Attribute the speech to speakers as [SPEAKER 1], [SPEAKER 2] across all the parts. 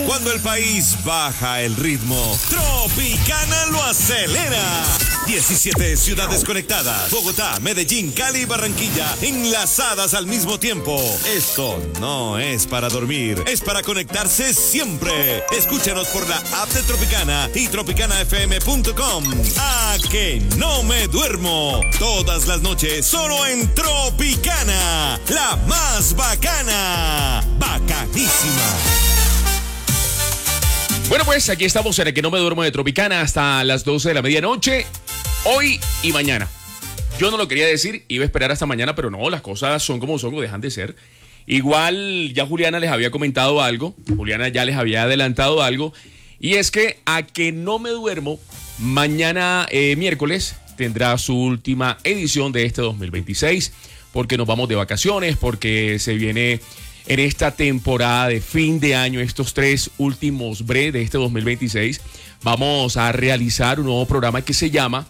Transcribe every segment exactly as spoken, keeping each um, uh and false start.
[SPEAKER 1] Cuando el país baja el ritmo, Tropicana lo acelera. diecisiete ciudades conectadas. Bogotá, Medellín, Cali y Barranquilla enlazadas al mismo tiempo. Esto no es para dormir, es para conectarse siempre. Escúchanos por la app de Tropicana y tropicana f m punto com. A que no me duermo. Todas las noches solo en Tropicana, la más bacana. Bacanísima.
[SPEAKER 2] Bueno, pues aquí estamos en el que no me duermo de Tropicana hasta las doce de la medianoche, hoy y mañana. Yo no lo quería decir, iba a esperar hasta mañana, pero no, las cosas son como son o dejan de ser. Igual ya Juliana les había comentado algo, Juliana ya les había adelantado algo, y es que a que no me duermo, mañana eh, miércoles tendrá su última edición de este dos mil veintiséis, porque nos vamos de vacaciones, porque se viene en esta temporada de fin de año, estos tres últimos bre de este dos mil veintiséis, vamos a realizar un nuevo programa que se llama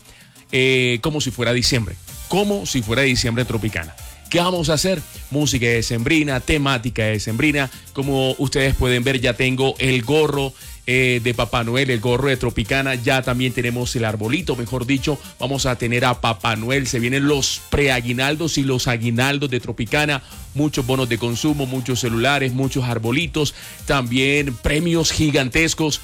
[SPEAKER 2] eh, Como si fuera diciembre. Como si fuera diciembre en Tropicana. ¿Qué vamos a hacer? Música decembrina, temática decembrina. Como ustedes pueden ver, ya tengo el gorro eh, de Papá Noel, el gorro de Tropicana. Ya también tenemos el arbolito, mejor dicho. Vamos a tener a Papá Noel. Se vienen los preaguinaldos y los aguinaldos de Tropicana. Muchos bonos de consumo, muchos celulares, muchos arbolitos. También premios gigantescos.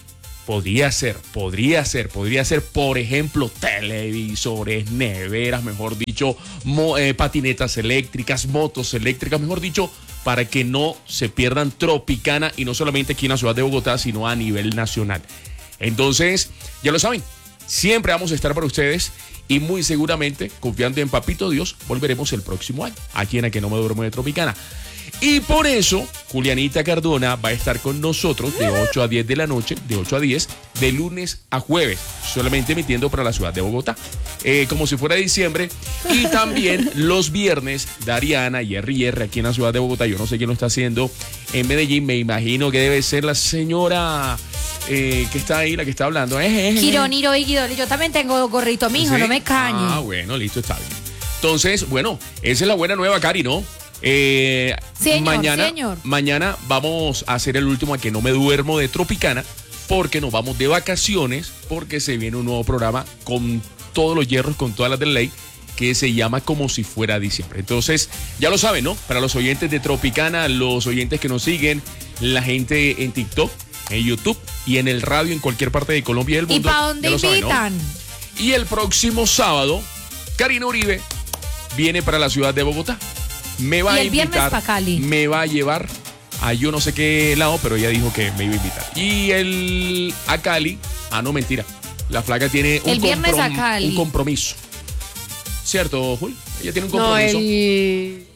[SPEAKER 2] Podría ser, podría ser, podría ser, por ejemplo, televisores, neveras, mejor dicho, mo, eh, patinetas eléctricas, motos eléctricas, mejor dicho, para que no se pierdan Tropicana, y no solamente aquí en la ciudad de Bogotá, sino a nivel nacional. Entonces, ya lo saben, siempre vamos a estar para ustedes y muy seguramente, confiando en Papito Dios, volveremos el próximo año, aquí en A Que No Me Duermo de Tropicana. Y por eso, Julianita Cardona va a estar con nosotros de ocho a diez de la noche, de ocho a diez, de lunes a jueves, solamente emitiendo para la ciudad de Bogotá, eh, como si fuera diciembre. Y también los viernes, Dariana y R R aquí en la ciudad de Bogotá. Yo no sé quién lo está haciendo en Medellín, me imagino que debe ser la señora eh, que está ahí, la que está hablando. Eh, eh,
[SPEAKER 3] Quironiro y Guidoli, yo también tengo gorrito, mijo, ¿sí? No me cañes.
[SPEAKER 2] Ah, bueno, listo, está bien. Entonces, bueno, esa es la buena nueva, Cari, ¿no? Eh,
[SPEAKER 3] señor,
[SPEAKER 2] mañana,
[SPEAKER 3] señor.
[SPEAKER 2] mañana vamos a hacer el último A Que No Me Duermo de Tropicana, porque nos vamos de vacaciones, porque se viene un nuevo programa con todos los hierros, con todas las de la ley, que se llama Como Si Fuera Diciembre. Entonces, ya lo saben, ¿no? Para los oyentes de Tropicana, los oyentes que nos siguen, la gente en TikTok, en YouTube y en el radio en cualquier parte de Colombia y del mundo.
[SPEAKER 3] ¿Y para dónde invitan? Saben,
[SPEAKER 2] ¿no? Y el próximo sábado, Karina Uribe viene para la ciudad de Bogotá. Me va
[SPEAKER 3] y el
[SPEAKER 2] a invitar,
[SPEAKER 3] viernes para Cali.
[SPEAKER 2] Me va a llevar a yo no sé qué lado, pero ella dijo que me iba a invitar. Y el a Cali, ah no, mentira, la flaca tiene un,
[SPEAKER 3] el viernes
[SPEAKER 2] comprom-
[SPEAKER 3] a Cali.
[SPEAKER 2] un compromiso. ¿Cierto, Jul? Ella tiene un compromiso.
[SPEAKER 4] No, el...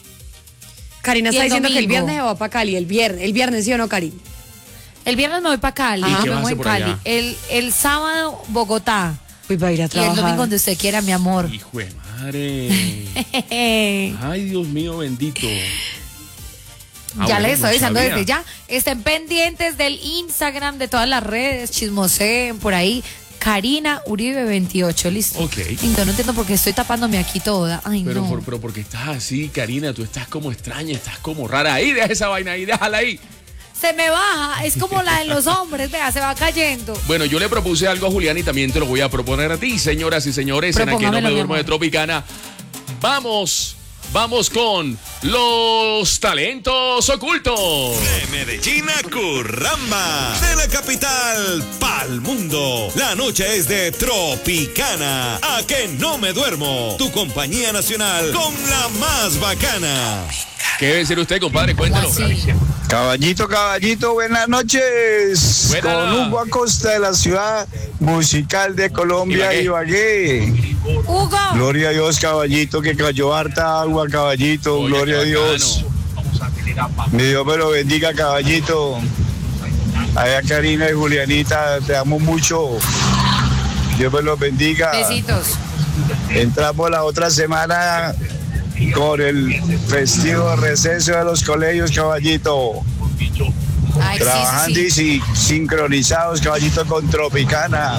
[SPEAKER 4] Karina está diciendo domingo que el viernes se va para Cali, el viernes, el viernes, ¿sí o no, Cari?
[SPEAKER 3] El viernes me voy para Cali.
[SPEAKER 2] ¿Y qué
[SPEAKER 3] me
[SPEAKER 2] vas a
[SPEAKER 3] voy
[SPEAKER 2] hacer por
[SPEAKER 3] Cali.
[SPEAKER 2] allá?
[SPEAKER 3] El, el sábado, Bogotá.
[SPEAKER 4] Pues va a ir a trabajar.
[SPEAKER 3] Y el domingo donde usted quiera, mi amor.
[SPEAKER 2] Hijo de madre. Ay, Dios mío, bendito.
[SPEAKER 3] Ah, ya bueno, les estoy avisando desde ya. Estén pendientes del Instagram, de todas las redes, chismoseen por ahí. Karina Uribe veintiocho, listo.
[SPEAKER 2] Ok.
[SPEAKER 3] Yo no entiendo por qué estoy tapándome aquí toda. Ay,
[SPEAKER 2] pero,
[SPEAKER 3] no.
[SPEAKER 2] por, pero porque estás así, Karina, tú estás como extraña, estás como rara. Ahí, deja esa vaina ahí, déjala ahí.
[SPEAKER 3] Se me baja, es como la de los hombres, vea, se va cayendo.
[SPEAKER 2] Bueno, yo le propuse algo a Julián y también te lo voy a proponer a ti, señoras y señores, en A Que No Me Duermo de Tropicana. Vamos, vamos con los talentos ocultos.
[SPEAKER 1] De Medellín a Curramba, de la capital pa'l mundo. La noche es de Tropicana. A Que No Me Duermo, tu compañía nacional con la más bacana.
[SPEAKER 2] ¿Qué debe decir usted, compadre? Cuéntelo.
[SPEAKER 5] Caballito, caballito, buenas noches.
[SPEAKER 2] Buena.
[SPEAKER 5] Con Hugo Acosta de la ciudad musical de Colombia, Ibagué.
[SPEAKER 3] Hugo.
[SPEAKER 5] Gloria a Dios, caballito, que cayó harta agua, caballito. Oye, gloria a Dios. Mi Dios me lo bendiga, caballito. Allá Karina y Julianita, te amo mucho. Dios me los bendiga.
[SPEAKER 3] Besitos.
[SPEAKER 5] Entramos la otra semana con el festivo receso de los colegios, caballito.
[SPEAKER 3] Ay,
[SPEAKER 5] trabajando sí, sí, sí. y sincronizados, caballito, con Tropicana.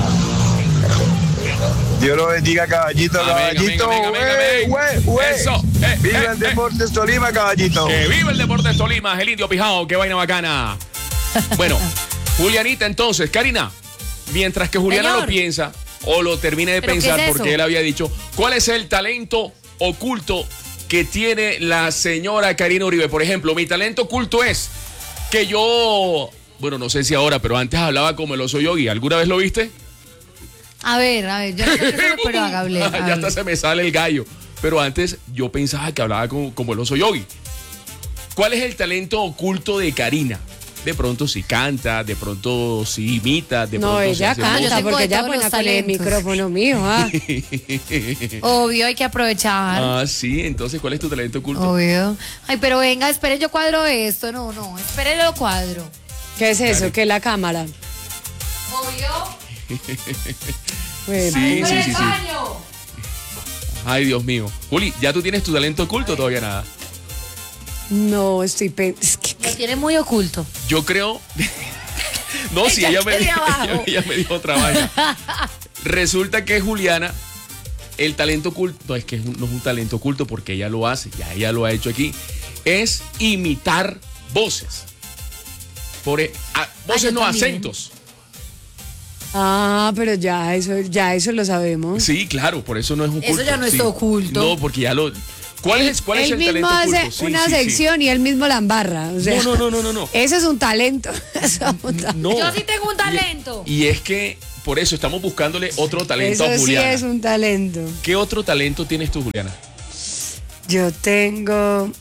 [SPEAKER 5] Dios lo bendiga, caballito, amén, caballito.
[SPEAKER 2] Amén, amén, amén, amén.
[SPEAKER 5] Ué, ué.
[SPEAKER 2] Eso. Eh,
[SPEAKER 5] viva
[SPEAKER 2] eh,
[SPEAKER 5] el Deportes eh. Tolima, caballito.
[SPEAKER 2] Que viva el Deportes Tolima, el Indio Pijao, qué vaina bacana. Bueno, Julianita, entonces, Karina, mientras que Juliana
[SPEAKER 3] Señor.
[SPEAKER 2] lo piensa o lo termine de
[SPEAKER 3] ¿Pero
[SPEAKER 2] pensar,
[SPEAKER 3] qué es
[SPEAKER 2] porque
[SPEAKER 3] eso?
[SPEAKER 2] él había dicho, ¿cuál es el talento oculto que tiene la señora Karina Uribe? Por ejemplo, mi talento oculto es que yo, bueno, no sé si ahora, pero antes hablaba como el oso yogi. ¿Alguna vez lo viste?
[SPEAKER 3] A ver, a ver, yo no sé qué es eso, pero hágale.
[SPEAKER 2] ya
[SPEAKER 3] hágale.
[SPEAKER 2] hasta se me sale el gallo. Pero antes yo pensaba que hablaba como, como el oso yogi. ¿Cuál es el talento oculto de Karina? De pronto si canta, de pronto si imita, de
[SPEAKER 4] No,
[SPEAKER 2] pronto si
[SPEAKER 4] ella
[SPEAKER 2] hace
[SPEAKER 3] Yo
[SPEAKER 4] canta
[SPEAKER 2] música.
[SPEAKER 3] tengo
[SPEAKER 4] porque
[SPEAKER 3] de
[SPEAKER 4] ella
[SPEAKER 3] todos
[SPEAKER 4] buena
[SPEAKER 3] los
[SPEAKER 4] con el
[SPEAKER 3] talentos.
[SPEAKER 4] micrófono mío. Ah.
[SPEAKER 3] Obvio, hay que aprovechar.
[SPEAKER 2] Ah, sí, entonces, ¿cuál es tu talento oculto?
[SPEAKER 3] Obvio. Ay, pero venga, espere, yo cuadro esto. No, no, espere, lo cuadro.
[SPEAKER 4] ¿Qué es eso?
[SPEAKER 2] Dale.
[SPEAKER 4] ¿Qué es la cámara?
[SPEAKER 3] Obvio.
[SPEAKER 4] Bueno,
[SPEAKER 2] Sí, sí,
[SPEAKER 3] ¡Espere
[SPEAKER 2] sí,
[SPEAKER 3] el
[SPEAKER 2] sí.
[SPEAKER 3] baño!
[SPEAKER 2] Ay, Dios mío. Juli, ¿ya tú tienes tu talento oculto o todavía nada?
[SPEAKER 4] No, estoy pensando.
[SPEAKER 3] Lo tiene muy oculto.
[SPEAKER 2] Yo creo... No, si ella me,
[SPEAKER 3] de
[SPEAKER 2] ella,
[SPEAKER 3] abajo.
[SPEAKER 2] ella me dijo otra vaina. Resulta que Juliana, el talento oculto, no es que no es un talento oculto porque ella lo hace, ya ella lo ha hecho aquí, es imitar voces. Por, e- a- voces
[SPEAKER 3] yo
[SPEAKER 2] no,
[SPEAKER 3] también.
[SPEAKER 2] acentos.
[SPEAKER 4] Ah, pero ya eso, ya eso lo sabemos.
[SPEAKER 2] Sí, claro, por eso no es oculto.
[SPEAKER 3] Eso ya no es
[SPEAKER 2] sí.
[SPEAKER 3] oculto.
[SPEAKER 2] No, porque ya lo... ¿Cuál es, cuál es
[SPEAKER 4] Él
[SPEAKER 2] el
[SPEAKER 4] mismo
[SPEAKER 2] talento
[SPEAKER 4] hace
[SPEAKER 2] oculto? Sí,
[SPEAKER 4] una
[SPEAKER 2] sí, sí.
[SPEAKER 4] sección y él mismo la embarra. O sea,
[SPEAKER 2] No, no, no, no, no, no.
[SPEAKER 4] Eso es un talento. Eso es un talento.
[SPEAKER 2] No.
[SPEAKER 3] Yo sí tengo un talento.
[SPEAKER 2] Y es que por eso estamos buscándole otro talento
[SPEAKER 4] Eso
[SPEAKER 2] a
[SPEAKER 4] sí
[SPEAKER 2] Juliana.
[SPEAKER 4] es un talento.
[SPEAKER 2] ¿Qué otro talento tienes tú, Juliana?
[SPEAKER 4] Yo tengo.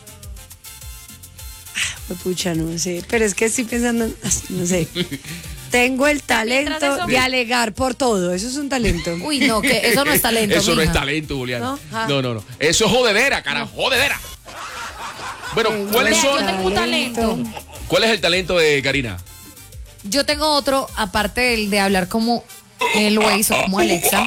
[SPEAKER 4] Ah, pucha, no sé. Pero es que estoy pensando, en- no sé. Tengo el talento
[SPEAKER 3] Mientras eso-
[SPEAKER 4] de alegar por todo. Eso es un talento.
[SPEAKER 3] Uy, no, que eso no es talento.
[SPEAKER 2] Eso no es
[SPEAKER 3] mija.
[SPEAKER 2] talento, Juliana.
[SPEAKER 4] ¿No? Ah.
[SPEAKER 2] No, no, no. Eso es jodedera, carajo, jodedera. Bueno, ¿cuáles
[SPEAKER 3] Vea,
[SPEAKER 2] son?
[SPEAKER 3] yo tengo un talento.
[SPEAKER 2] ¿Cuál es el talento de Karina?
[SPEAKER 3] Yo tengo otro, aparte del de hablar como el Waze o como Alexa.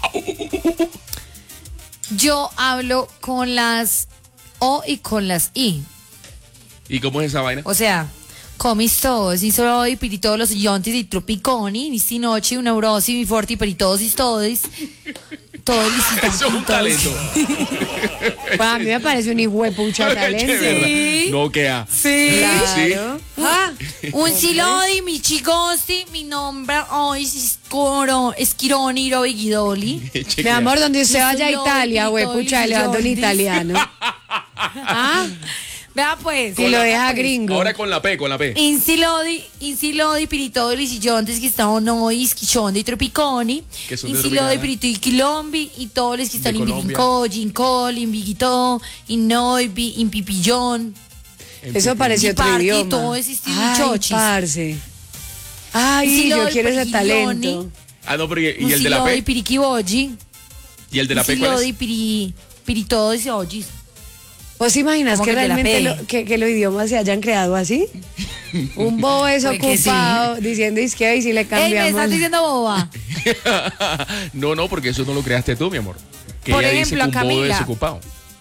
[SPEAKER 3] Yo hablo con las O y con las I.
[SPEAKER 2] ¿Y cómo es esa vaina?
[SPEAKER 3] O sea, comistosi, soy, piritodos los yontis y tropiconi, visti noche, una neurosi, mi forti, peritosis, todos. Todos
[SPEAKER 2] Eso es un talento.
[SPEAKER 4] Pues a mí me parece un hijo de pucha talento.
[SPEAKER 2] Qué verdad. No queda.
[SPEAKER 3] Sí.
[SPEAKER 4] Claro. Ah,
[SPEAKER 3] Un silodi, mi chigosti, mi nombre hoy es Coro, Esquironi, Robigidoli.
[SPEAKER 4] mi amor, donde usted vaya a
[SPEAKER 3] Yo,
[SPEAKER 4] Italia, güey,
[SPEAKER 3] Pitoli,
[SPEAKER 4] pucha, le dando un
[SPEAKER 3] Jordi.
[SPEAKER 4] italiano. Ah,
[SPEAKER 3] Vea pues.
[SPEAKER 4] y lo deja gringo.
[SPEAKER 2] Ahora con la P, con la P.
[SPEAKER 3] Insilodi, Insilodi, Piritoli, Silontes que están noi, Schichondi, Tropiconi.
[SPEAKER 2] Que son de
[SPEAKER 3] Insilodi,
[SPEAKER 2] Tropicana.
[SPEAKER 3] Pirito y Quilombi, y todos los que están
[SPEAKER 2] De
[SPEAKER 3] en
[SPEAKER 2] Colombia.
[SPEAKER 3] Bigincoji, in Coli, in Biguito, in Noibi, in Pipillón.
[SPEAKER 4] Eso pareció
[SPEAKER 3] Y
[SPEAKER 4] otro
[SPEAKER 3] party,
[SPEAKER 4] idioma.
[SPEAKER 3] todo ese estilo
[SPEAKER 4] Ay,
[SPEAKER 3] chochis.
[SPEAKER 4] parce. Ay,
[SPEAKER 3] Sí, lo
[SPEAKER 4] yo
[SPEAKER 3] del
[SPEAKER 4] quiero ese
[SPEAKER 3] Pergiglioni.
[SPEAKER 4] talento.
[SPEAKER 2] Ah, no, pero ¿y, y el de la
[SPEAKER 3] Insilodi,
[SPEAKER 2] P?
[SPEAKER 3] Piriquiboji.
[SPEAKER 2] ¿Y el de la P cuál
[SPEAKER 3] Insilodi,
[SPEAKER 2] es?
[SPEAKER 3] Piri, Piritodos y Ojis.
[SPEAKER 4] ¿Vos imaginas
[SPEAKER 3] ¿Cómo
[SPEAKER 4] que
[SPEAKER 3] que de la
[SPEAKER 4] realmente
[SPEAKER 3] P?
[SPEAKER 4] lo- que, que los idiomas se hayan creado así? Un bobo
[SPEAKER 3] Puede que
[SPEAKER 4] desocupado diciendo izquierda y si le
[SPEAKER 3] Ey, me
[SPEAKER 4] cambiamos.
[SPEAKER 3] estás diciendo boba.
[SPEAKER 2] No, no, porque eso no lo creaste tú, mi amor. Que
[SPEAKER 3] Por
[SPEAKER 2] ella
[SPEAKER 3] ejemplo,
[SPEAKER 2] dice que un bobo
[SPEAKER 3] Camila.
[SPEAKER 2] desocupado.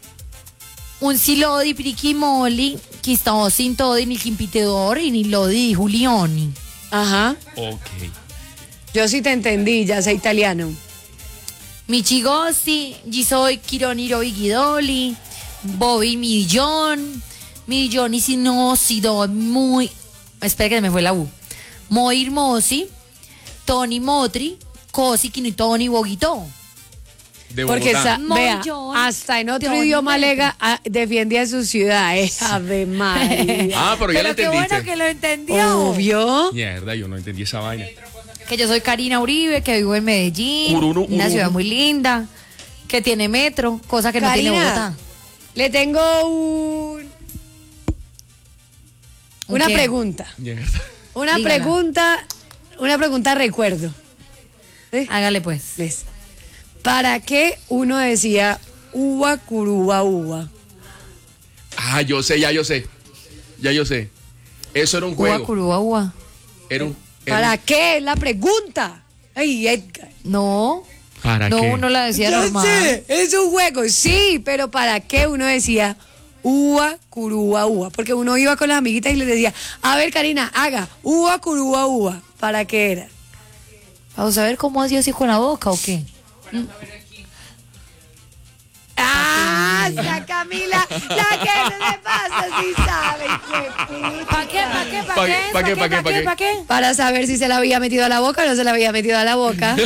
[SPEAKER 3] Un silodi, Piriquimoli, que estamos sin todo, ni Quimpitedor, y ni Lodi, Julioni.
[SPEAKER 4] Ajá.
[SPEAKER 2] Ok.
[SPEAKER 4] Yo sí te entendí, ya sé italiano.
[SPEAKER 3] Michigosi, Gisoy, Kironiro y Guidoli, Bobby Millón, Millón y si no, si do, muy. Espera que se me fue la U. Muy hermosi, Tony Motri, Cosi, Kino y Tony Boguito.
[SPEAKER 2] De
[SPEAKER 4] Porque
[SPEAKER 2] Bogotá.
[SPEAKER 4] sa- vea,
[SPEAKER 3] Mollón,
[SPEAKER 4] hasta en otro
[SPEAKER 3] Johnny
[SPEAKER 4] idioma
[SPEAKER 3] Depp.
[SPEAKER 4] lega a- defiende a su ciudad. Es Ave María.
[SPEAKER 2] Ah, pero ya lo
[SPEAKER 3] Pero qué
[SPEAKER 2] entendiste.
[SPEAKER 3] bueno que lo entendió.
[SPEAKER 4] Obvio.
[SPEAKER 2] Mierda, yo no entendí esa vaina.
[SPEAKER 3] Que yo soy Karina Uribe, que vivo en Medellín,
[SPEAKER 2] Urunu,
[SPEAKER 3] una
[SPEAKER 2] urunu.
[SPEAKER 3] ciudad muy linda, que tiene metro, cosa que no tiene
[SPEAKER 4] Karina,
[SPEAKER 3] Bogotá.
[SPEAKER 4] le tengo un,
[SPEAKER 3] ¿Un
[SPEAKER 4] una
[SPEAKER 3] qué?
[SPEAKER 4] pregunta.
[SPEAKER 2] Mierda.
[SPEAKER 4] Una
[SPEAKER 3] Dígala.
[SPEAKER 4] pregunta, una pregunta recuerdo. ¿Sí?
[SPEAKER 3] Hágale pues.
[SPEAKER 4] ¿Ves? ¿Para qué uno decía uva, curuba, uva?
[SPEAKER 2] Ah, yo sé, ya yo sé. Ya yo sé. Eso era un
[SPEAKER 3] Ua,
[SPEAKER 2] juego.
[SPEAKER 3] curúa, ua.
[SPEAKER 2] Era un. era
[SPEAKER 4] ¿Para
[SPEAKER 2] un-
[SPEAKER 4] qué? Es la pregunta. Ay, Edgar.
[SPEAKER 3] No.
[SPEAKER 2] ¿Para
[SPEAKER 3] no,
[SPEAKER 2] qué?
[SPEAKER 3] uno la decía
[SPEAKER 4] Yo
[SPEAKER 3] normal.
[SPEAKER 4] sé, es un juego, sí, pero ¿para qué uno decía uva, curúa, uva? Porque uno iba con las amiguitas y les decía, a ver, Karina, haga uva, curúa, uva. ¿Para qué era?
[SPEAKER 3] Vamos a ver cómo hacía así con la boca o qué.
[SPEAKER 4] Ah, pasa, Camila? La que no le pasa, sí sabe.
[SPEAKER 3] ¿Para qué? ¿Para qué? ¿Para
[SPEAKER 2] ¿Pa'
[SPEAKER 3] qué?
[SPEAKER 2] qué? ¿Pa' qué? ¿Pa' qué? ¿Pa' qué?
[SPEAKER 3] ¿Para qué?
[SPEAKER 4] Para saber si se la había metido a la boca o no se la había metido a la boca.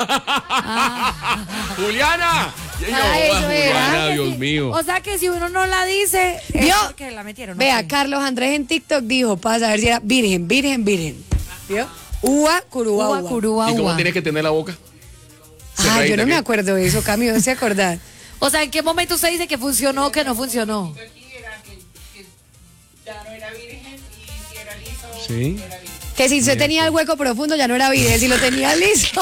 [SPEAKER 2] ¡Juliana! Ya
[SPEAKER 4] Ah,
[SPEAKER 2] llegó,
[SPEAKER 4] eso era.
[SPEAKER 2] Juliana, Dios mío.
[SPEAKER 3] O sea que si uno no la dice, es
[SPEAKER 4] ¿Vio?
[SPEAKER 3] porque la metieron.
[SPEAKER 4] Vea,
[SPEAKER 3] ok.
[SPEAKER 4] Carlos Andrés en TikTok dijo, para saber si era virgen, virgen, virgen. ¿Vio? Ua, curúa,
[SPEAKER 3] Ua,
[SPEAKER 4] ua.
[SPEAKER 3] curúa,
[SPEAKER 2] ¿Y cómo
[SPEAKER 3] ua.
[SPEAKER 2] tienes que tener la boca?
[SPEAKER 4] Ah, yo
[SPEAKER 2] Cerradita,
[SPEAKER 4] no me
[SPEAKER 2] ¿qué?
[SPEAKER 4] acuerdo de eso, Cami, no se acordar.
[SPEAKER 3] O sea, ¿en qué momento usted dice que funcionó o que no funcionó?
[SPEAKER 2] Sí.
[SPEAKER 4] Que si usted tenía el hueco profundo ya no era virgen, si lo tenía liso.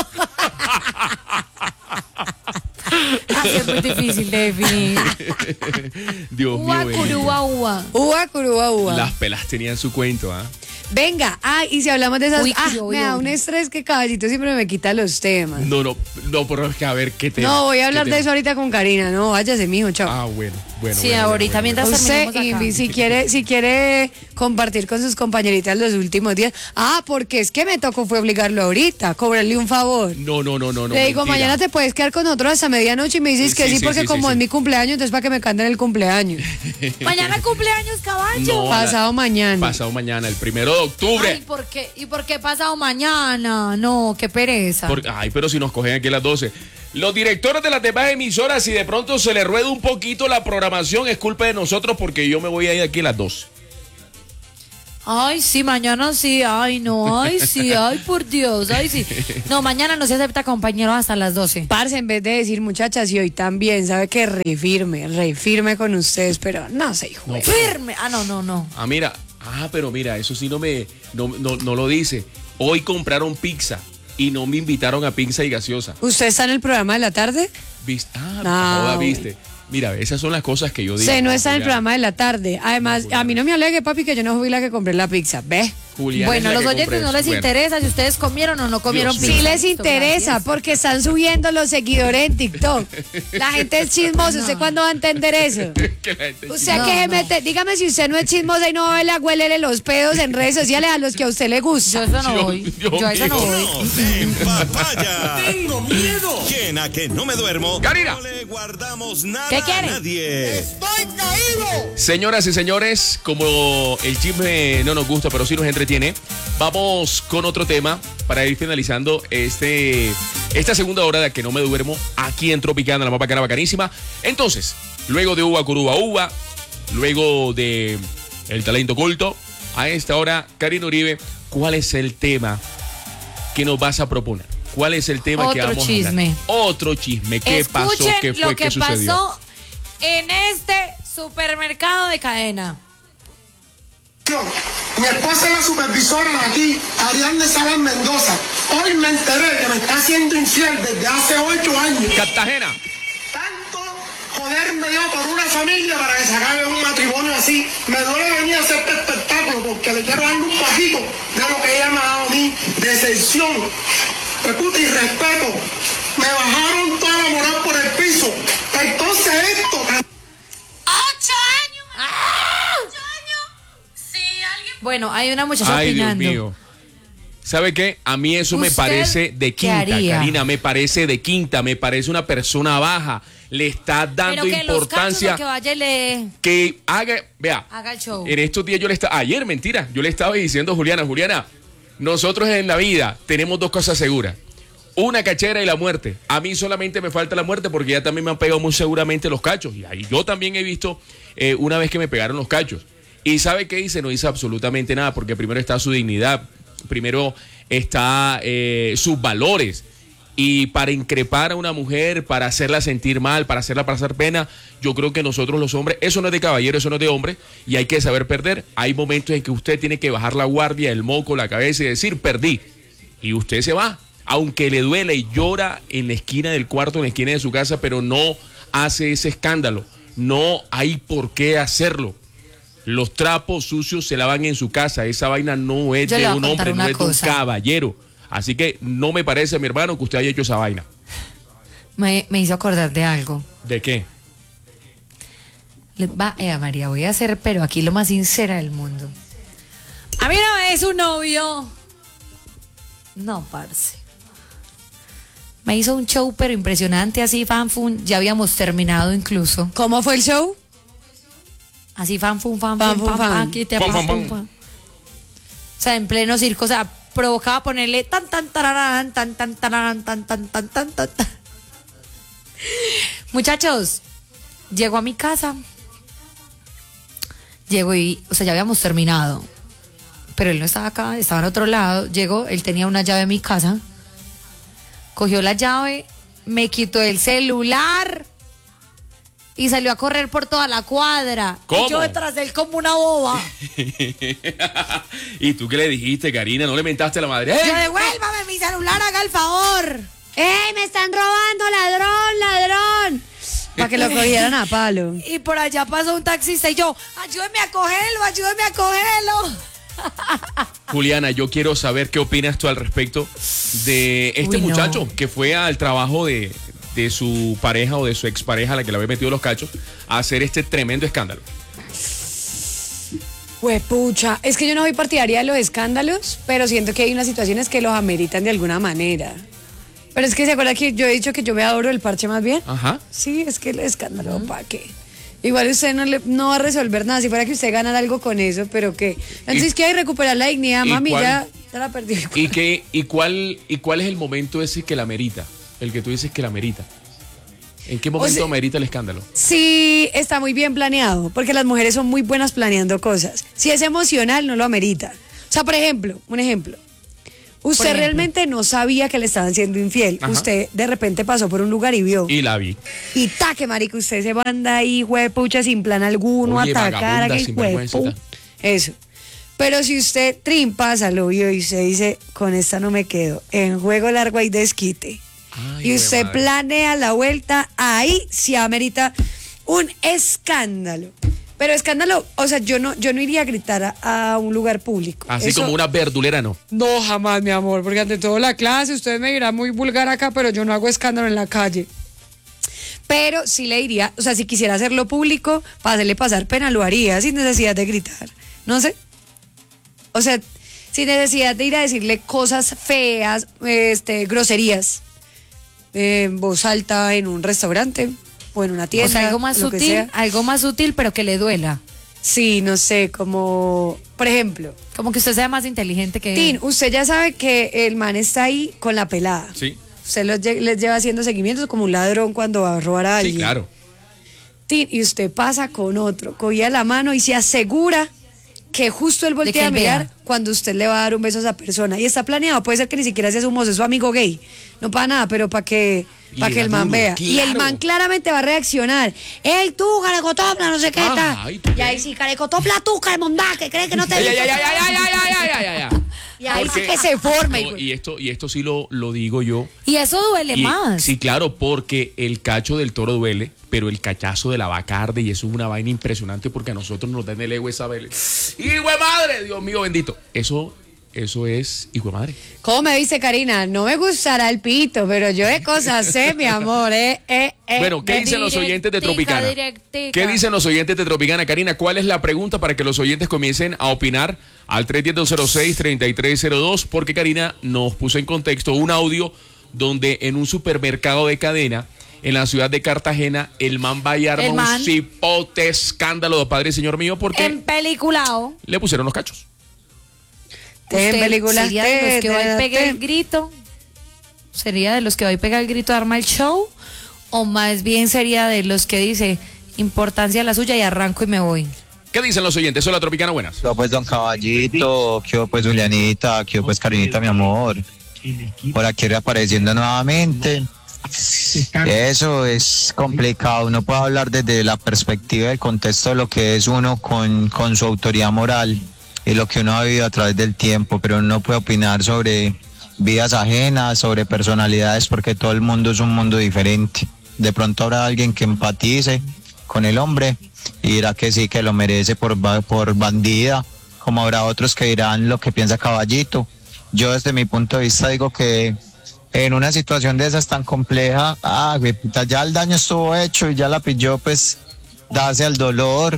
[SPEAKER 3] Así es muy difícil de definir.
[SPEAKER 2] Dios
[SPEAKER 3] Ua,
[SPEAKER 2] mío. bendito.
[SPEAKER 3] curúa, ua.
[SPEAKER 4] Ua, curúa, ua.
[SPEAKER 2] Las pelas tenían su cuento, ¿ah?
[SPEAKER 4] Venga, ah, y si hablamos de esas...
[SPEAKER 3] Uy,
[SPEAKER 4] ah,
[SPEAKER 3] yo,
[SPEAKER 4] me
[SPEAKER 3] yo,
[SPEAKER 4] da
[SPEAKER 3] yo.
[SPEAKER 4] un estrés que Caballito siempre me quita los temas.
[SPEAKER 2] No, no, no, pero es que a ver qué tema.
[SPEAKER 4] No, voy a hablar
[SPEAKER 2] ¿Qué
[SPEAKER 4] de
[SPEAKER 2] tema?
[SPEAKER 4] eso ahorita con Karina, no, váyase, mijo, chao.
[SPEAKER 2] Ah, bueno, bueno.
[SPEAKER 3] Sí,
[SPEAKER 2] bueno,
[SPEAKER 3] ahorita
[SPEAKER 2] bueno,
[SPEAKER 3] mientras
[SPEAKER 4] Usted,
[SPEAKER 3] terminemos acá.
[SPEAKER 4] y si quiere, si quiere compartir con sus compañeritas los últimos días. Ah, porque es que me tocó fue obligarlo ahorita, cobrarle un favor.
[SPEAKER 2] No, no, no, no, no.
[SPEAKER 4] Le digo,
[SPEAKER 2] mentira.
[SPEAKER 4] mañana te puedes quedar con nosotros hasta medianoche y me dices que
[SPEAKER 2] Sí,
[SPEAKER 4] sí,
[SPEAKER 2] sí,
[SPEAKER 4] porque
[SPEAKER 2] sí,
[SPEAKER 4] como
[SPEAKER 2] sí,
[SPEAKER 4] es
[SPEAKER 2] sí.
[SPEAKER 4] mi cumpleaños, entonces para que me canten el cumpleaños.
[SPEAKER 3] Mañana cumpleaños, caballo.
[SPEAKER 2] No,
[SPEAKER 4] Pasado
[SPEAKER 2] la-
[SPEAKER 4] mañana.
[SPEAKER 2] Pasado mañana, el primero de octubre.
[SPEAKER 3] Ay, ¿por qué? ¿Y por qué pasado mañana? No, qué pereza.
[SPEAKER 2] Porque- ay, pero si nos cogen aquí a las doce. Los directores de las demás emisoras, si de pronto se les rueda un poquito la programación, es culpa de nosotros porque yo me voy a ir aquí a las doce.
[SPEAKER 3] Ay, sí, mañana sí. Ay, no. Ay, sí. Ay, por Dios. Ay, sí. No, mañana no se acepta compañero hasta las doce.
[SPEAKER 4] Parce, en vez de decir muchachas, y hoy también, sabe que re firme, re firme con ustedes, pero no sé, hijo. de-
[SPEAKER 3] Firme. Ah, no, no, no.
[SPEAKER 2] Ah, mira. Ah, pero mira, eso sí no me no, no, no lo dice. Hoy compraron pizza y no me invitaron a pizza y gaseosa.
[SPEAKER 4] ¿Usted está en el programa de la tarde?
[SPEAKER 2] ¿Viste? Ah,
[SPEAKER 4] Ah,
[SPEAKER 2] joda,
[SPEAKER 4] bueno.
[SPEAKER 2] viste. Mira, esas son las cosas que yo digo.
[SPEAKER 4] Usted no está en el
[SPEAKER 2] Juliana.
[SPEAKER 4] programa de la tarde. Además, a mí no me alegue, papi, que yo no fui la que compré la pizza. ¿Ve?
[SPEAKER 2] Juliana
[SPEAKER 3] Bueno,
[SPEAKER 2] es
[SPEAKER 3] a
[SPEAKER 2] la
[SPEAKER 3] los
[SPEAKER 2] que
[SPEAKER 3] oyentes
[SPEAKER 2] compra
[SPEAKER 3] no les
[SPEAKER 2] eso. Bueno.
[SPEAKER 3] interesa si ustedes comieron o no comieron
[SPEAKER 2] Dios
[SPEAKER 3] pizza.
[SPEAKER 2] mío.
[SPEAKER 4] Sí les
[SPEAKER 3] Listo,
[SPEAKER 4] interesa,
[SPEAKER 3] gracias.
[SPEAKER 4] porque están subiendo los seguidores en TikTok. La gente es chismosa. ¿Usted cuándo va a entender eso?
[SPEAKER 2] Que la gente
[SPEAKER 4] Usted
[SPEAKER 3] No,
[SPEAKER 4] que se
[SPEAKER 3] no.
[SPEAKER 4] mete, dígame si usted no es chismosa y no ve la huélele los pedos en redes sociales a los que a usted le
[SPEAKER 3] Yo
[SPEAKER 4] gusta.
[SPEAKER 3] eso no
[SPEAKER 2] Dios-
[SPEAKER 3] voy.
[SPEAKER 2] Dios
[SPEAKER 3] Yo a eso no
[SPEAKER 2] mío.
[SPEAKER 3] voy.
[SPEAKER 1] No te empapaya. Tengo miedo. ¿Quién a que no me duermo?
[SPEAKER 2] Karina.
[SPEAKER 1] No le guardamos nada
[SPEAKER 3] ¿Qué
[SPEAKER 1] a
[SPEAKER 3] quiere?
[SPEAKER 1] nadie. Estoy caído.
[SPEAKER 2] Señoras y señores, como el chisme no nos gusta, pero sí nos entretiene, vamos con otro tema para ir finalizando este, esta segunda hora de Que No Me Duermo aquí en Tropicana, la más bacana, bacanísima. Entonces, luego de Uva Curuba Uva, luego de El Talento Culto, a esta hora, Karina Uribe, ¿cuál es el tema que nos vas a proponer? ¿Cuál es el tema que
[SPEAKER 3] Otro
[SPEAKER 2] vamos a
[SPEAKER 3] chisme.
[SPEAKER 2] hablar? Otro chisme. ¿Qué pasó?
[SPEAKER 3] Escuchen
[SPEAKER 2] ¿Qué fue?
[SPEAKER 3] lo
[SPEAKER 2] ¿Qué
[SPEAKER 3] que
[SPEAKER 2] sucedió?
[SPEAKER 3] pasó en este supermercado de cadena.
[SPEAKER 6] Mi esposa es la supervisora de aquí, Ariadne Salas Mendoza. Hoy me enteré que me está haciendo infiel desde hace ocho años.
[SPEAKER 2] Cartagena.
[SPEAKER 6] Tanto joderme yo por una familia para que se acabe un matrimonio así. Me duele venir a hacer este espectáculo porque le quiero dar un poquito de lo que ella me ha dado a mí, decepción, escucha y respeto. Me bajaron toda la moral por el piso. Entonces esto...
[SPEAKER 7] ¡Ocho años! ¡Ocho años! Si alguien...
[SPEAKER 3] Bueno, hay una muchacha
[SPEAKER 2] Ay, Dios
[SPEAKER 3] opinando.
[SPEAKER 2] mío. ¿Sabe qué? A mí eso me
[SPEAKER 3] ¿Usted
[SPEAKER 2] parece de
[SPEAKER 3] qué
[SPEAKER 2] quinta,
[SPEAKER 3] haría?
[SPEAKER 2] Karina, me parece de quinta, me parece una persona baja. Le está dando
[SPEAKER 3] Pero que los
[SPEAKER 2] importancia
[SPEAKER 3] cachos, que vaya y le
[SPEAKER 2] que haga, vea,
[SPEAKER 3] haga el show.
[SPEAKER 2] en estos días yo le estaba, ayer, mentira, yo le estaba diciendo a Juliana, Juliana, nosotros en la vida tenemos dos cosas seguras. Una cachera y la muerte. A mí solamente me falta la muerte porque ya también me han pegado muy seguramente los cachos. Y ahí yo también he visto eh, una vez que me pegaron los cachos. ¿Y sabe qué hice? No hice absolutamente nada porque primero está su dignidad, primero está eh, sus valores. Y para increpar a una mujer, para hacerla sentir mal, para hacerla pasar pena, yo creo que nosotros los hombres, eso no es de caballero, eso no es de hombre, y hay que saber perder. Hay momentos en que usted tiene que bajar la guardia, el moco, la cabeza y decir, perdí. Y usted se va. Aunque le duele y llora en la esquina del cuarto, en la esquina de su casa, pero no hace ese escándalo. No hay por qué hacerlo. Los trapos sucios se lavan en su casa. Esa vaina no es
[SPEAKER 3] Yo le
[SPEAKER 2] de
[SPEAKER 3] voy a
[SPEAKER 2] un
[SPEAKER 3] contar
[SPEAKER 2] hombre, no
[SPEAKER 3] una
[SPEAKER 2] es de un
[SPEAKER 3] cosa.
[SPEAKER 2] caballero. Así que no me parece, mi hermano, que usted haya hecho esa vaina.
[SPEAKER 3] Me, me hizo acordar de algo.
[SPEAKER 2] ¿De qué?
[SPEAKER 3] Le- Va, eh, María, voy a hacer, pero aquí lo más sincera del mundo. A mí una vez un novio. No, parce. Me hizo un show pero impresionante, así fanfun, ya habíamos terminado incluso.
[SPEAKER 4] ¿Cómo fue el show?
[SPEAKER 3] Así fanfun, fanfun,
[SPEAKER 4] Fan, fun,
[SPEAKER 3] fan,
[SPEAKER 4] fan.
[SPEAKER 3] fan, que te
[SPEAKER 2] Fan, fan,
[SPEAKER 3] fan,
[SPEAKER 2] fan.
[SPEAKER 3] fan. O sea, en pleno circo, o sea, provocaba ponerle tan tan tararán, tan tan tararán, tan tan tan tan tan tan. Muchachos, llego a mi casa. Llego y, o sea, ya habíamos terminado. Pero él no estaba acá, estaba en otro lado. Llegó, él tenía una llave en mi casa. Cogió la llave, me quitó el celular y salió a correr por toda la cuadra.
[SPEAKER 2] ¿Cómo?
[SPEAKER 3] Y yo detrás de él como una boba.
[SPEAKER 2] ¿Y tú qué le dijiste, Karina? ¿No le mentaste a la madre? ¡Eh!
[SPEAKER 3] Yo, devuélvame mi celular, haga el favor.
[SPEAKER 4] ¡Ey, me están robando, ladrón, ladrón! Para que lo cogieran a palo.
[SPEAKER 3] Y por allá pasó un taxista y yo, ayúdeme a cogerlo, ayúdeme a cogerlo.
[SPEAKER 2] Juliana, yo quiero saber qué opinas tú al respecto de este
[SPEAKER 3] Uy, no.
[SPEAKER 2] muchacho que fue al trabajo de, de su pareja o de su expareja, a la que le había metido los cachos, a hacer este tremendo escándalo.
[SPEAKER 4] Pues pucha, es que yo no soy partidaria de los escándalos, pero siento que hay unas situaciones que los ameritan de alguna manera. Pero es que se acuerda que yo he dicho que yo me adoro el parche más bien.
[SPEAKER 2] Ajá.
[SPEAKER 4] Sí, es que el escándalo, ¿para qué? Igual usted no, le, no va a resolver nada, si fuera que usted ganara algo con eso, pero que... Entonces,
[SPEAKER 2] ¿Y-
[SPEAKER 4] ¿qué hay? Recuperar la dignidad,
[SPEAKER 2] y
[SPEAKER 4] mami,
[SPEAKER 2] cuál?
[SPEAKER 4] ya, ya la perdí.
[SPEAKER 2] ¿Y, qué, y, cuál, ¿Y cuál es el momento ese que la merita? El que tú dices que la merita. ¿En qué momento
[SPEAKER 4] sea-
[SPEAKER 2] merita el escándalo?
[SPEAKER 4] Sí, está muy bien planeado, porque las mujeres son muy buenas planeando cosas. Si es emocional, no lo amerita. O sea, por ejemplo, un ejemplo. Usted
[SPEAKER 3] ejemplo.
[SPEAKER 4] realmente no sabía que le estaban siendo infiel.
[SPEAKER 2] Ajá.
[SPEAKER 4] Usted de repente pasó por un lugar y vio.
[SPEAKER 2] Y la vi.
[SPEAKER 4] Y taque, marica, usted se manda ahí, juepucha, sin plan alguno,
[SPEAKER 2] Oye,
[SPEAKER 4] atacar a
[SPEAKER 2] vagabunda,
[SPEAKER 4] aquel
[SPEAKER 2] sinvergüenza,
[SPEAKER 4] juepu. Eso. Pero si usted trimpa, lo vio y usted dice, con esta no me quedo, en juego largo hay desquite.
[SPEAKER 2] Ay,
[SPEAKER 4] y usted
[SPEAKER 2] güey, madre.
[SPEAKER 4] planea la vuelta, ahí sí amerita un escándalo. Pero escándalo, o sea, yo no, yo no iría a gritar a, a un lugar público.
[SPEAKER 2] Así
[SPEAKER 4] Eso-
[SPEAKER 2] como una verdulera, no.
[SPEAKER 4] No, jamás, mi amor, porque ante todo la clase, usted me dirá muy vulgar acá, pero yo no hago escándalo en la calle. Pero sí le diría, o sea, si quisiera hacerlo público, para hacerle pasar pena, lo haría sin necesidad de gritar. No sé. O sea, sin necesidad de ir a decirle cosas feas, este, groserías, eh, en voz alta en un restaurante o en una tienda.
[SPEAKER 3] O sea, algo más
[SPEAKER 4] lo que
[SPEAKER 3] sutil,
[SPEAKER 4] sea.
[SPEAKER 3] algo más sutil, pero que le duela.
[SPEAKER 4] Sí, no sé, como, por ejemplo,
[SPEAKER 3] Como que usted sea más inteligente que
[SPEAKER 4] Tin, usted ya sabe que el man está ahí con la pelada.
[SPEAKER 2] Sí.
[SPEAKER 4] Usted los lle- les lleva haciendo seguimientos como un ladrón cuando va a robar a alguien.
[SPEAKER 2] Sí, claro.
[SPEAKER 4] Tin, y usted pasa con otro, cogía la mano y se asegura que justo él
[SPEAKER 3] que
[SPEAKER 4] voltea a
[SPEAKER 3] él
[SPEAKER 4] mirar
[SPEAKER 3] vea.
[SPEAKER 4] cuando usted le va a dar un beso a esa persona. Y está planeado, puede ser que ni siquiera sea su mozo, es su amigo gay. No para nada, pero para que,
[SPEAKER 2] Le
[SPEAKER 4] para que
[SPEAKER 2] da
[SPEAKER 4] el man
[SPEAKER 2] duro,
[SPEAKER 4] vea. Y el
[SPEAKER 2] claro.
[SPEAKER 4] man claramente va a reaccionar. ¡Ey, tú, carecotopla, no sé qué
[SPEAKER 2] Ay,
[SPEAKER 4] tal!
[SPEAKER 2] ¿tú
[SPEAKER 4] Y
[SPEAKER 2] qué?
[SPEAKER 4] ahí sí, carecotopla tú, caremondá, que cree que no te...
[SPEAKER 2] Ay, ay, ay, ay, ay, ay, ay, ay, ay, ay.
[SPEAKER 4] Y ahí sí
[SPEAKER 2] Porque-
[SPEAKER 4] que se forma.
[SPEAKER 2] No, y esto, y esto sí lo, lo digo yo.
[SPEAKER 3] Y eso duele
[SPEAKER 2] Y-
[SPEAKER 3] más.
[SPEAKER 2] Sí, claro, porque el cacho del toro duele, pero el cachazo de la vaca arde y eso es una vaina impresionante porque a nosotros nos dan el ego esa vele. ¡Hijo de madre! Dios mío bendito. Eso, eso es hijo de madre.
[SPEAKER 4] ¿Cómo me dice Karina? No me gustará el pito, pero yo de cosas sé, mi amor, eh, eh, eh.
[SPEAKER 2] Bueno, ¿qué
[SPEAKER 4] de-
[SPEAKER 2] dicen los oyentes de
[SPEAKER 3] Directica,
[SPEAKER 2] Tropicana?
[SPEAKER 3] directica.
[SPEAKER 2] ¿Qué dicen los oyentes de Tropicana? Karina, ¿cuál es la pregunta para que los oyentes comiencen a opinar al tres uno cero, dos cero seis, tres tres cero dos? Porque Karina nos puso en contexto un audio donde en un supermercado de cadena en la ciudad de Cartagena el man va y arma
[SPEAKER 3] El man.
[SPEAKER 2] un cipote escándalo de padre y señor mío porque
[SPEAKER 3] En peliculao.
[SPEAKER 2] le pusieron los cachos.
[SPEAKER 4] Te en
[SPEAKER 3] Usted
[SPEAKER 4] películas,
[SPEAKER 3] sería de los que
[SPEAKER 4] te-
[SPEAKER 3] va y
[SPEAKER 4] te-
[SPEAKER 3] pega
[SPEAKER 4] te-
[SPEAKER 3] el grito. ¿Sería de los que va y pega el grito, arma el show? ¿O más bien sería de los que dice importancia la suya y arranco y me voy?
[SPEAKER 2] ¿Qué dicen los oyentes? Hola Tropicana, buenas.
[SPEAKER 5] ¿Qué hubo, pues, don Caballito? ¿Qué hubo, pues, Julianita? ¿Qué hubo, pues, Karinita, mi amor? Por aquí reapareciendo nuevamente. Eso es complicado. Uno puede hablar desde la perspectiva del contexto de lo que es uno con, con su autoridad moral y lo que uno ha vivido a través del tiempo, pero uno no puede opinar sobre vidas ajenas, sobre personalidades, porque todo el mundo es un mundo diferente. De pronto habrá alguien que empatice con el hombre y dirá que sí, que lo merece por, ba- por bandida, como habrá otros que dirán lo que piensa Caballito. Yo desde mi punto de vista digo que en una situación de esas tan compleja, ah, güey, puta, ya el daño estuvo hecho y ya la pilló, pues darse al dolor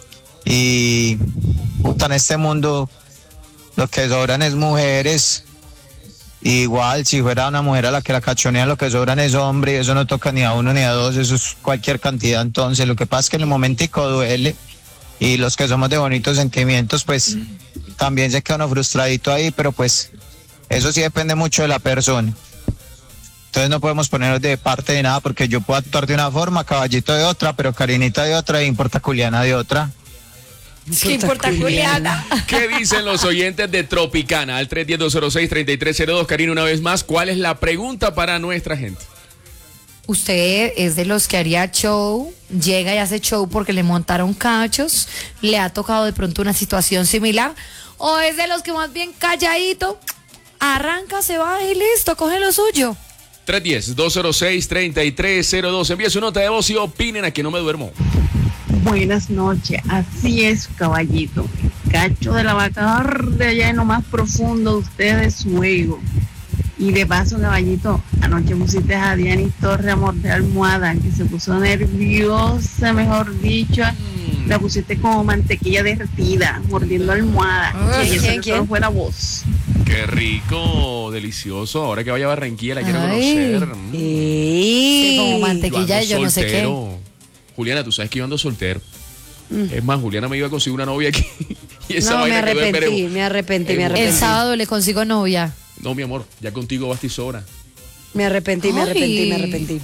[SPEAKER 5] y puta, en este mundo lo que sobran es mujeres Igual, si fuera una mujer a la que la cachonean, lo que sobran es hombre, y eso no toca ni a uno ni a dos, eso es cualquier cantidad. Entonces, lo que pasa es que en el momentico duele, y los que somos de bonitos sentimientos, pues también se queda uno frustradito ahí, pero pues eso sí depende mucho de la persona. Entonces no podemos ponernos de parte de nada, porque yo puedo actuar de una forma, Caballito de otra, pero Karinita de otra, e importa Juliana de otra.
[SPEAKER 3] ¿Qué importa, Juliana?
[SPEAKER 2] ¿Qué dicen los oyentes de Tropicana? Al tres uno cero, dos cero seis, tres tres cero dos. Karina, una vez más, ¿cuál es la pregunta para nuestra gente?
[SPEAKER 3] ¿Usted es de los que haría show, llega y hace show porque le montaron cachos, le ha tocado de pronto una situación similar? ¿O es de los que más bien calladito, arranca, se va y listo, coge lo suyo?
[SPEAKER 2] tres uno cero, dos cero seis, tres tres cero dos. Envíe su nota de voz y opinen a que no me duermo.
[SPEAKER 8] Buenas noches, así es, caballito. Cacho de la vaca de allá en lo más profundo de ustedes, su ego. Y de paso, caballito, anoche pusiste a Diana Torre a morder almohada, que se puso nerviosa, mejor dicho. Mm. La pusiste como mantequilla derretida, mordiendo almohada.
[SPEAKER 3] Oh,
[SPEAKER 8] y eso
[SPEAKER 3] ¿quién,
[SPEAKER 8] que solo fue la voz.
[SPEAKER 2] Qué rico, delicioso. Ahora que vaya a Barranquilla la quiero
[SPEAKER 3] Ay.
[SPEAKER 2] conocer. Mm.
[SPEAKER 3] Sí, como mantequilla de yo no sé qué.
[SPEAKER 2] Juliana, tú sabes que yo ando soltero. Mm. Es más, Juliana me iba a conseguir una novia aquí. Y esa
[SPEAKER 4] No, me
[SPEAKER 2] vaina quedó en
[SPEAKER 4] arrepentí,
[SPEAKER 2] veremos.
[SPEAKER 4] me arrepentí, me
[SPEAKER 2] El
[SPEAKER 4] arrepentí.
[SPEAKER 3] El sábado le consigo novia.
[SPEAKER 2] No, mi amor, ya contigo basta y sobra.
[SPEAKER 4] Me arrepentí, me
[SPEAKER 3] Ay.
[SPEAKER 4] arrepentí, me arrepentí.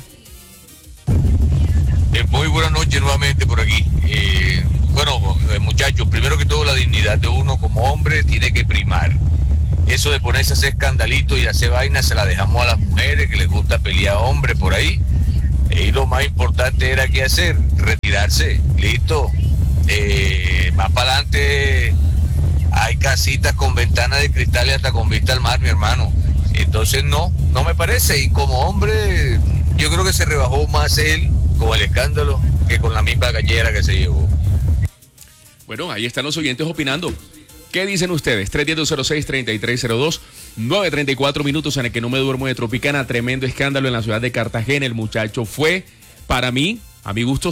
[SPEAKER 9] Eh, muy buenas noches nuevamente por aquí. Eh, bueno, eh, muchachos, primero que todo la dignidad de uno como hombre tiene que primar. Eso de ponerse a hacer escandalito y hacer vainas se la dejamos a las mujeres que les gusta pelear a hombres por ahí. Y lo más importante era qué hacer, retirarse, listo. Eh, más para adelante hay casitas con ventanas de cristal y hasta con vista al mar, mi hermano. Entonces no, no me parece. Y como hombre, yo creo que se rebajó más él con el escándalo que con la misma gallera que se llevó.
[SPEAKER 2] Bueno, ahí están los oyentes opinando. ¿Qué dicen ustedes? tres uno cero, dos cero seis, tres tres cero dos, nueve treinta y cuatro minutos en el que no me duermo de Tropicana. Tremendo escándalo en la ciudad de Cartagena. El muchacho fue, para mí, a mi gusto,